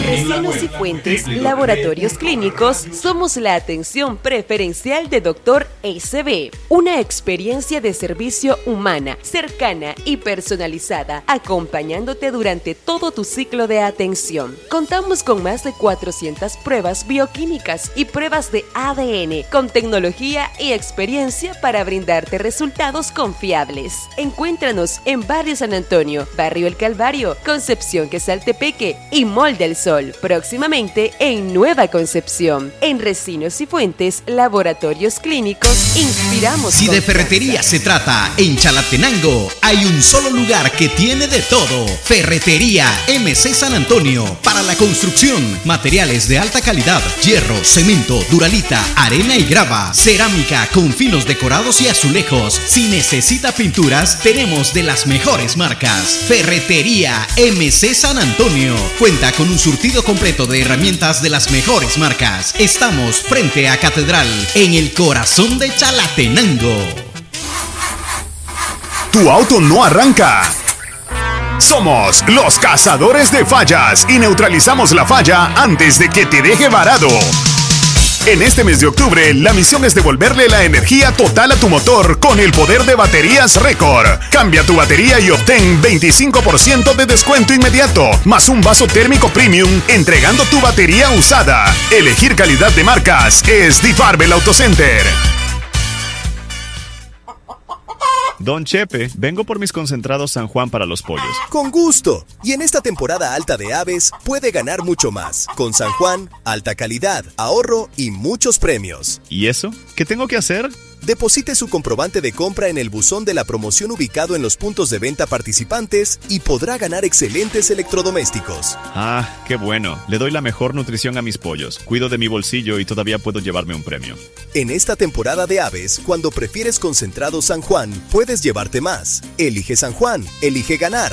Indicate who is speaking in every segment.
Speaker 1: Resinos Cifuentes, Laboratorios Clínicos, somos la atención preferencial de Dr. SB. Una experiencia de servicio humana, cercana y personalizada, acompañándote durante todo tu ciclo de atención. Contamos con más de 400 pruebas bioquímicas y pruebas de ADN, con tecnología y experiencia para brindarte resultados confiables. Encuéntranos en Barrio San Antonio, Barrio El Calvario, Concepción Quesaltepeque y Mall del Sol. Próximamente en Nueva Concepción. En Resinos Cifuentes, Laboratorios Clínicos, inspiramos.
Speaker 2: Si de ferretería se trata, en Chalatenango hay un solo lugar que tiene de todo. Ferretería MC San Antonio. Para la construcción, materiales de alta calidad, hierro, cemento, duralita, arena y grava, cerámica con finos decorados y azulejos. Si necesita pinturas, tenemos de las mejores marcas. Ferretería MC San Antonio. Cuenta con un surtido completo de herramientas de las mejores marcas. Estamos frente a Catedral, en el corazón de Chalatenango.
Speaker 3: ¿Tu auto no arranca? Somos los cazadores de fallas y neutralizamos la falla antes de que te deje varado. En este mes de octubre, la misión es devolverle la energía total a tu motor con el poder de Baterías Récord. Cambia tu batería y obtén 25% de descuento inmediato, más un vaso térmico premium entregando tu batería usada. Elegir calidad de marcas es Difarbel Autocenter.
Speaker 4: Don Chepe, vengo por mis concentrados San Juan para los pollos.
Speaker 5: Con gusto. Y en esta temporada alta de aves, puede ganar mucho más. Con San Juan, alta calidad, ahorro y muchos premios.
Speaker 4: ¿Y eso? ¿Qué tengo que hacer?
Speaker 5: Deposite su comprobante de compra en el buzón de la promoción ubicado en los puntos de venta participantes y podrá ganar excelentes electrodomésticos.
Speaker 4: Ah, qué bueno. Le doy la mejor nutrición a mis pollos. Cuido de mi bolsillo y todavía puedo llevarme un premio.
Speaker 5: En esta temporada de aves, cuando prefieres concentrado San Juan, puedes llevarte más. Elige San Juan, elige ganar.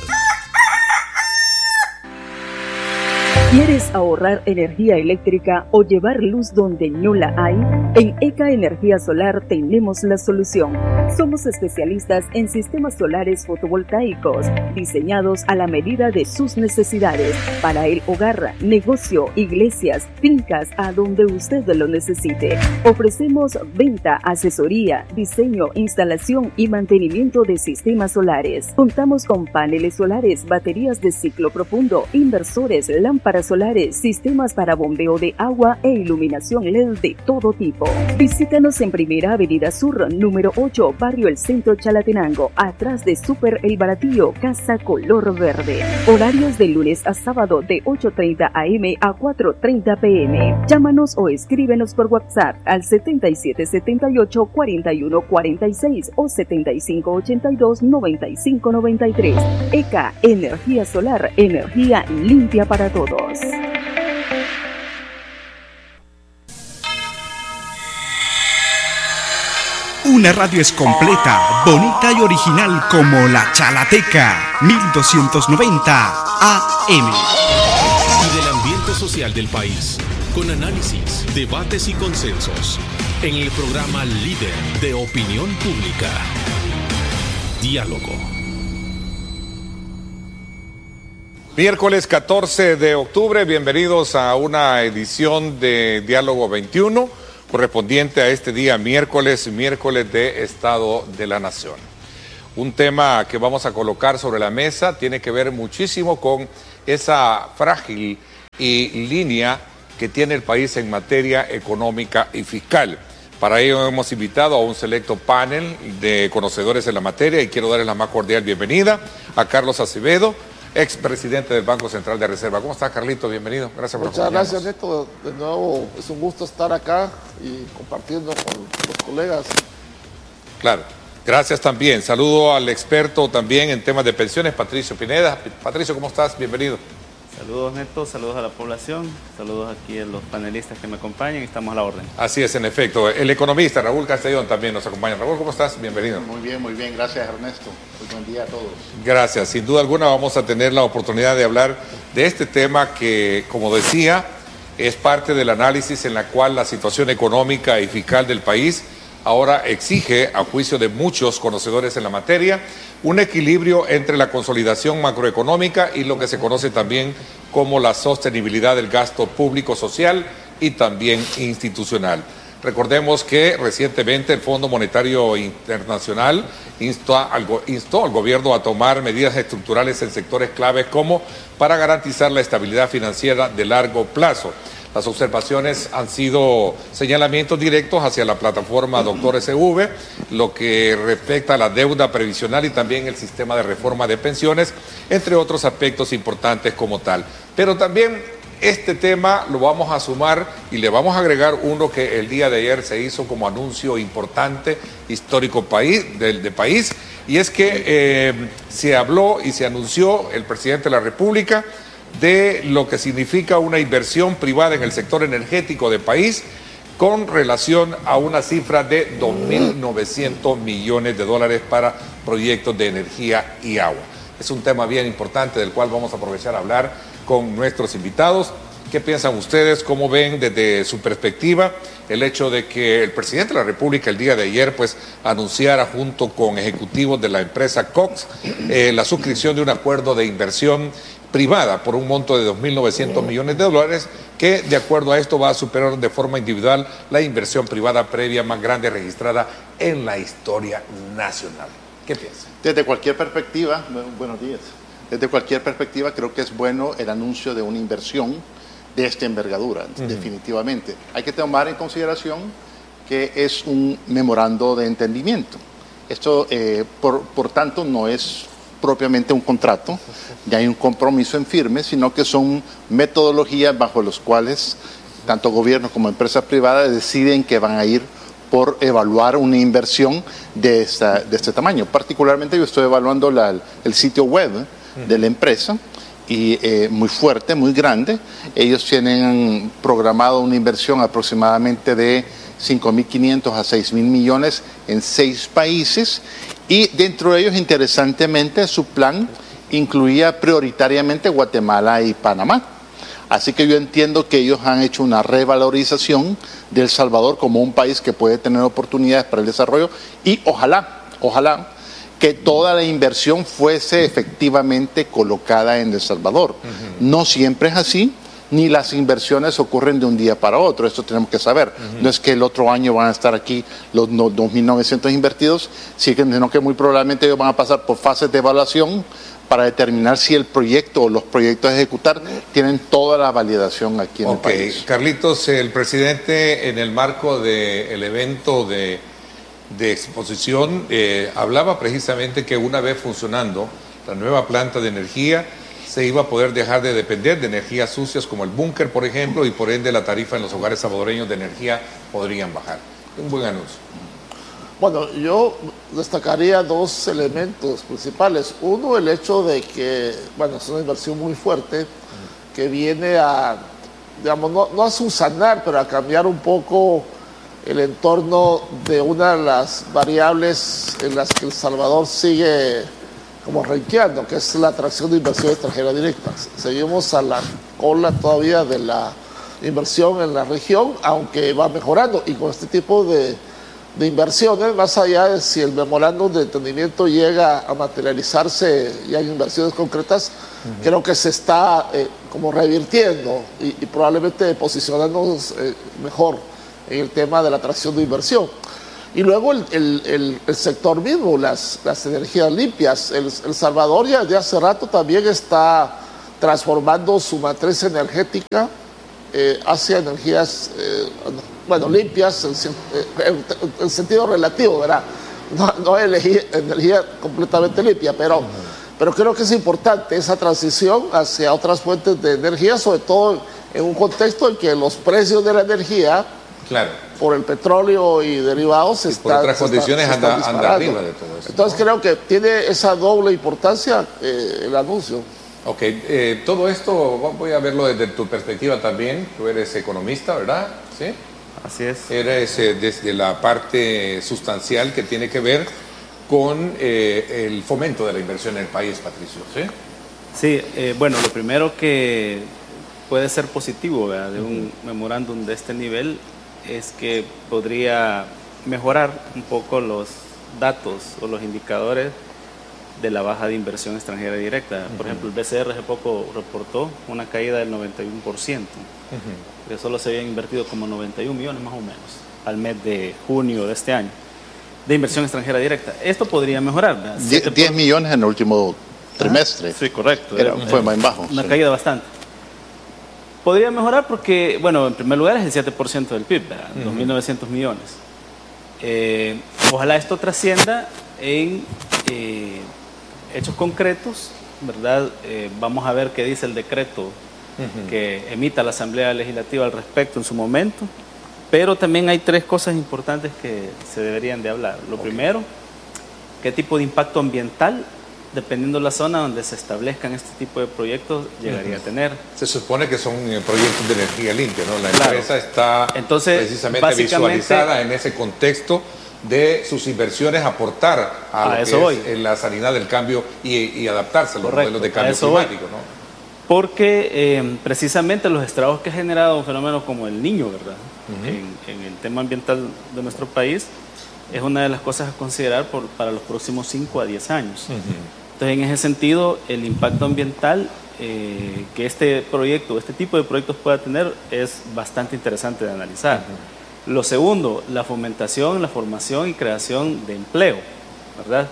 Speaker 6: ¿Quieres ahorrar energía eléctrica o llevar luz donde no la hay? En ECA Energía Solar tenemos la solución. Somos especialistas en sistemas solares fotovoltaicos, diseñados a la medida de sus necesidades, para el hogar, negocio, iglesias, fincas, a donde usted lo necesite. Ofrecemos venta, asesoría, diseño, instalación y mantenimiento de sistemas solares. Contamos con paneles solares, baterías de ciclo profundo, inversores, lámparas solares, sistemas para bombeo de agua e iluminación LED de todo tipo. Visítanos en Primera Avenida Sur, número 8, Barrio El Centro, Chalatenango, atrás de Super El Baratillo, Casa Color Verde. Horarios de lunes a sábado de 8:30 a.m. a 4:30 p.m. Llámanos o escríbenos por WhatsApp al 7778-4146 o 7582-9593. ECA Energía Solar, energía limpia para todos.
Speaker 7: Una radio es completa, bonita y original como la Chalateca, 1290 AM.
Speaker 8: Y del ambiente social del país, con análisis, debates y consensos, en el programa líder de opinión pública. Diálogo.
Speaker 9: Miércoles 14 de octubre, bienvenidos a una edición de Diálogo 21, correspondiente a este día miércoles de Estado de la Nación. Un tema que vamos a colocar sobre la mesa tiene que ver muchísimo con esa frágil línea que tiene el país en materia económica y fiscal. Para ello hemos invitado a un selecto panel de conocedores en la materia y quiero darles la más cordial bienvenida a Carlos Acevedo, expresidente del Banco Central de Reserva. ¿Cómo está, Carlito? Bienvenido. Gracias por acompañarnos.
Speaker 10: Muchas gracias, Neto. De nuevo, es un gusto estar acá y compartiendo con los colegas.
Speaker 9: Claro. Gracias también. Saludo al experto también en temas de pensiones, Patricio Pineda. Patricio, ¿cómo estás? Bienvenido.
Speaker 11: Saludos, Neto, saludos a la población, saludos aquí a los panelistas que me acompañan y estamos a la orden.
Speaker 9: Así es, en efecto. El economista Raúl Castellón también nos acompaña. Raúl, ¿cómo estás? Bienvenido.
Speaker 12: Muy bien, gracias, Ernesto. Buen día a todos.
Speaker 9: Gracias. Sin duda alguna vamos a tener la oportunidad de hablar de este tema que, como decía, es parte del análisis en la cual la situación económica y fiscal del país ahora exige, a juicio de muchos conocedores en la materia, un equilibrio entre la consolidación macroeconómica y lo que se conoce también como la sostenibilidad del gasto público social y también institucional. Recordemos que recientemente el Fondo Monetario Internacional instó al gobierno a tomar medidas estructurales en sectores claves como para garantizar la estabilidad financiera de largo plazo. Las observaciones han sido señalamientos directos hacia la plataforma Doctor SV, lo que respecta a la deuda previsional y también el sistema de reforma de pensiones, entre otros aspectos importantes como tal. Pero también este tema lo vamos a sumar y le vamos a agregar uno que el día de ayer se hizo como anuncio importante, histórico del país, y es que se habló y se anunció el presidente de la República de lo que significa una inversión privada en el sector energético del país con relación a una cifra de 2.900 millones de dólares para proyectos de energía y agua. Es un tema bien importante del cual vamos a aprovechar a hablar con nuestros invitados. ¿Qué piensan ustedes? ¿Cómo ven desde su perspectiva el hecho de que el presidente de la República el día de ayer pues anunciara junto con ejecutivos de la empresa Cox la suscripción de un acuerdo de inversión privada por un monto de 2.900 millones de dólares que de acuerdo a esto va a superar de forma individual la inversión privada previa más grande registrada en la historia nacional? ¿Qué piensan?
Speaker 12: Desde cualquier perspectiva, buenos días. Desde cualquier perspectiva creo que es bueno el anuncio de una inversión de esta envergadura, definitivamente. Hay que tomar en consideración que es un memorando de entendimiento. Esto, por tanto, no es propiamente un contrato, ya hay un compromiso en firme, sino que son metodologías bajo las cuales tanto gobiernos como empresas privadas deciden que van a ir por evaluar una inversión de este tamaño. Particularmente yo estoy evaluando el sitio web de la empresa y muy fuerte, muy grande. Ellos tienen programado una inversión aproximadamente de 5.500 a 6.000 millones en 6 países y dentro de ellos, interesantemente, su plan incluía prioritariamente Guatemala y Panamá. Así que yo entiendo que ellos han hecho una revalorización de El Salvador como un país que puede tener oportunidades para el desarrollo y ojalá que toda la inversión fuese efectivamente colocada en El Salvador. No siempre es así, ni las inversiones ocurren de un día para otro, esto tenemos que saber. No es que el otro año van a estar aquí los 2.900 invertidos, sino que muy probablemente ellos van a pasar por fases de evaluación para determinar si el proyecto o los proyectos a ejecutar tienen toda la validación aquí en el país.
Speaker 9: Carlitos, el presidente en el marco del evento de exposición hablaba precisamente que una vez funcionando la nueva planta de energía se iba a poder dejar de depender de energías sucias como el búnker, por ejemplo, y por ende la tarifa en los hogares salvadoreños de energía podrían bajar. Un buen anuncio.
Speaker 10: Bueno, yo destacaría 2 elementos principales. Uno, el hecho de que, bueno, es una inversión muy fuerte que viene a, digamos, no a subsanar, pero a cambiar un poco el entorno de una de las variables en las que El Salvador sigue como renqueando, que es la atracción de inversión extranjera directa. Seguimos a la cola todavía de la inversión en la región, aunque va mejorando, y con este tipo de inversiones, más allá de si el memorándum de entendimiento llega a materializarse y hay inversiones concretas, creo que se está como revirtiendo y probablemente posicionándonos mejor en el tema de la atracción de inversión. Y luego el sector mismo, las energías limpias. El Salvador ya desde hace rato también está transformando su matriz energética hacia energías limpias en sentido relativo, ¿verdad? No energía completamente limpia, pero creo que es importante esa transición hacia otras fuentes de energía, sobre todo en un contexto en que los precios de la energía, por el petróleo y derivados,
Speaker 9: por otras condiciones anda arriba de todo eso.
Speaker 10: Entonces creo que tiene esa doble importancia el anuncio.
Speaker 9: Ok, todo esto voy a verlo desde tu perspectiva también. Tú eres economista, ¿verdad? Sí.
Speaker 11: Así es.
Speaker 9: Eres desde la parte sustancial que tiene que ver con el fomento de la inversión en el país, Patricio. Sí.
Speaker 11: Sí, bueno, lo primero que puede ser positivo, ¿verdad?, de un memorándum de este nivel es que podría mejorar un poco los datos o los indicadores de la baja de inversión extranjera directa. Por ejemplo, el BCR hace poco reportó una caída del 91%, que solo se habían invertido como 91 millones más o menos al mes de junio de este año de inversión extranjera directa. Esto podría mejorar.
Speaker 12: 10 millones en el último trimestre.
Speaker 11: Sí, correcto.
Speaker 12: Fue más bajo.
Speaker 11: Una caída bastante. Podría mejorar porque, bueno, en primer lugar es el 7% del PIB, ¿verdad? 2.900 millones. Ojalá esto trascienda en hechos concretos, ¿verdad? Vamos a ver qué dice el decreto que emita la Asamblea Legislativa al respecto en su momento, pero también hay 3 cosas importantes que se deberían de hablar. Lo primero, qué tipo de impacto ambiental, dependiendo de la zona donde se establezcan este tipo de proyectos, llegaría a tener.
Speaker 9: Se supone que son proyectos de energía limpia, ¿no? La empresa está precisamente visualizada en ese contexto de sus inversiones, aportar a lo que es la sanidad del cambio y adaptarse a los modelos de cambio climático, ¿no?
Speaker 11: Porque precisamente los estragos que ha generado un fenómeno como el Niño, ¿verdad? En el tema ambiental de nuestro país, es una de las cosas a considerar para los próximos 5 a 10 años. Entonces, en ese sentido, el impacto ambiental que este proyecto, este tipo de proyectos pueda tener es bastante interesante de analizar. Lo segundo, la fomentación, la formación y creación de empleo, ¿verdad?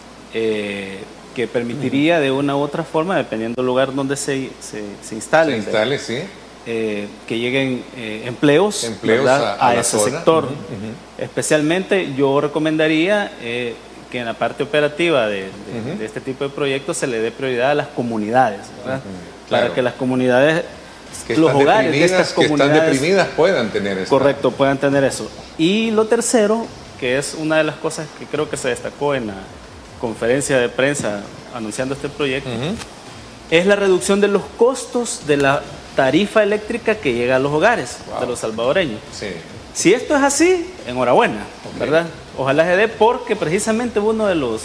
Speaker 11: Que permitiría de una u otra forma, dependiendo del lugar donde se instalen,
Speaker 9: sí.
Speaker 11: Que lleguen empleos a ese sector. Especialmente yo recomendaría que en la parte operativa de este tipo de proyectos se le dé prioridad a las comunidades, ¿verdad? Para que las comunidades, los hogares de estas comunidades
Speaker 9: que están deprimidas puedan tener eso.
Speaker 11: Correcto, puedan tener eso. Y lo tercero, que es una de las cosas que creo que se destacó en la conferencia de prensa anunciando este proyecto, es la reducción de los costos de la tarifa eléctrica que llega a los hogares de los salvadoreños. Si esto es así, enhorabuena, ¿verdad? Ojalá se dé, porque precisamente uno de los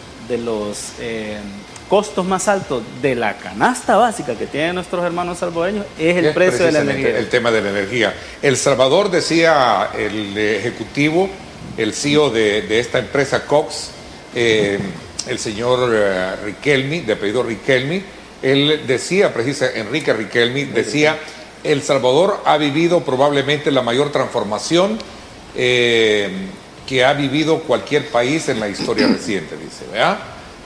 Speaker 11: costos más altos de la canasta básica que tienen nuestros hermanos salvadoreños es el precio de la energía.
Speaker 9: El tema de la energía. El Salvador, decía el ejecutivo, el CEO de esta empresa Cox, el señor Riquelme, de apellido Riquelme, él decía, Enrique Riquelme, decía, El Salvador ha vivido probablemente la mayor transformación que ha vivido cualquier país en la historia reciente, dice, ¿verdad?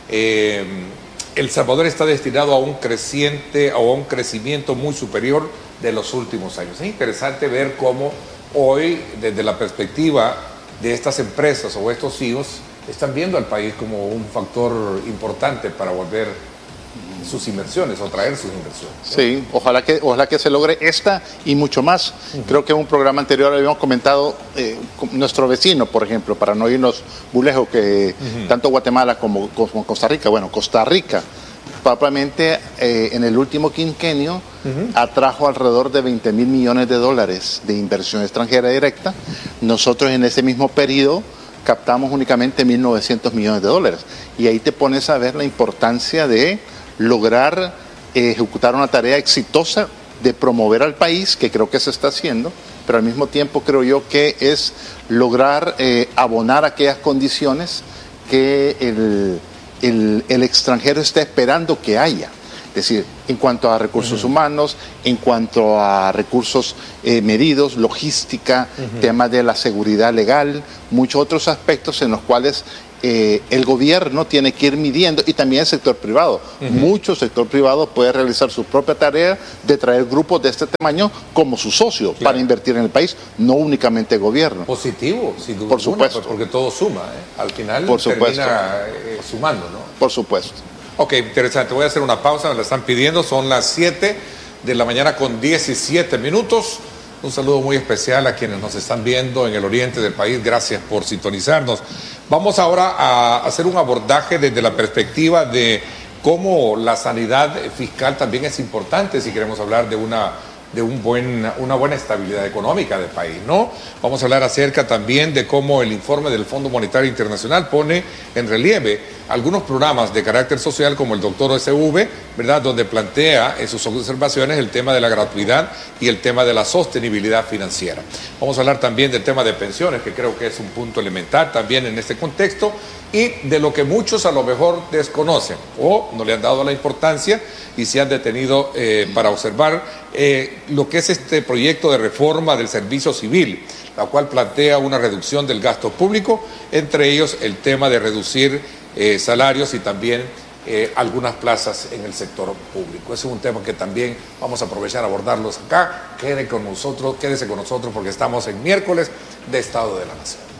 Speaker 9: El Salvador está destinado a un crecimiento muy superior de los últimos años. Es interesante ver cómo hoy, desde la perspectiva de estas empresas o estos CEOs, están viendo al país como un factor importante para volver sus inversiones o traer sus inversiones, ¿no?
Speaker 12: Sí, ojalá que se logre esta y mucho más. Creo que en un programa anterior habíamos comentado nuestro vecino, por ejemplo, para no irnos muy lejos, que tanto Guatemala como Costa Rica, Costa Rica probablemente en el último quinquenio atrajo alrededor de 20 mil millones de dólares de inversión extranjera directa. Nosotros en ese mismo periodo captamos únicamente 1.900 millones de dólares. Y ahí te pones a ver la importancia de lograr ejecutar una tarea exitosa de promover al país, que creo que se está haciendo, pero al mismo tiempo creo yo que es lograr abonar aquellas condiciones que el extranjero está esperando que haya. Es decir, en cuanto a recursos humanos, en cuanto a recursos medidos, logística, temas de la seguridad legal, muchos otros aspectos en los cuales el gobierno tiene que ir midiendo, y también el sector privado. Mucho sector privado puede realizar su propia tarea de traer grupos de este tamaño como su socio para invertir en el país, no únicamente el gobierno.
Speaker 9: Positivo, sin duda.
Speaker 12: Por supuesto.
Speaker 9: Pues porque todo suma, al final termina sumando, ¿no?
Speaker 12: Por supuesto.
Speaker 9: Ok, interesante. Voy a hacer una pausa, me la están pidiendo. Son las 7 de la mañana con 17 minutos. Un saludo muy especial a quienes nos están viendo en el oriente del país. Gracias por sintonizarnos. Vamos ahora a hacer un abordaje desde la perspectiva de cómo la sanidad fiscal también es importante si queremos hablar de una de una buena estabilidad económica del país, ¿no? Vamos a hablar acerca también de cómo el informe del Fondo Monetario Internacional pone en relieve algunos programas de carácter social como el doctor SV, ¿verdad?, donde plantea en sus observaciones el tema de la gratuidad y el tema de la sostenibilidad financiera. Vamos a hablar también del tema de pensiones, que creo que es un punto elemental también en este contexto, y de lo que muchos a lo mejor desconocen o no le han dado la importancia y se han detenido para observar lo que es este proyecto de reforma del servicio civil, la cual plantea una reducción del gasto público, entre ellos el tema de reducir salarios y también algunas plazas en el sector público. Ese es un tema que también vamos a aprovechar a abordarlos acá. Quédese con nosotros porque estamos en miércoles de Estado de la Nación.